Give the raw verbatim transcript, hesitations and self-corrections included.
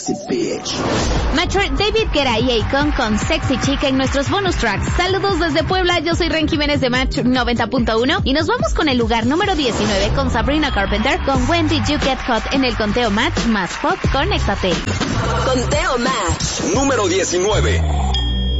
sexy bitch. Metro, David Guetta y Akon con Sexy Chica en nuestros bonus tracks. Saludos desde Puebla, yo soy Ren Jiménez de Match noventa punto uno y nos vamos con el lugar número diecinueve con Sabrina Carpenter con When Did You Get Hot en el conteo Match más Hot. Conéctate. Conteo Match número diecinueve.